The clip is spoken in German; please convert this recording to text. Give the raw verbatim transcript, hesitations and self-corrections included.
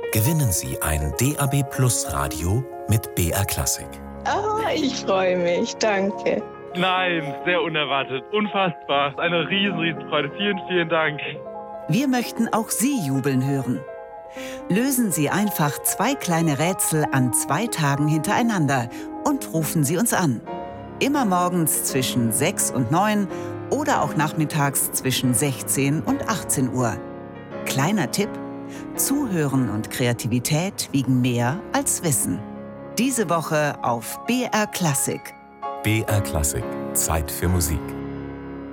Gewinnen Sie ein D A B Plus Radio mit B R Classic. Ah, ich freue mich. Danke. Nein, sehr unerwartet. Unfassbar. Eine riesen, riesen Freude. Vielen, vielen Dank. Wir möchten auch Sie jubeln hören. Lösen Sie einfach zwei kleine Rätsel an zwei Tagen hintereinander und rufen Sie uns an. Immer morgens zwischen sechs und neun oder auch nachmittags zwischen sechzehn und achtzehn Uhr. Kleiner Tipp: Zuhören und Kreativität wiegen mehr als Wissen. Diese Woche auf B R Classic. B R Classic. Zeit für Musik.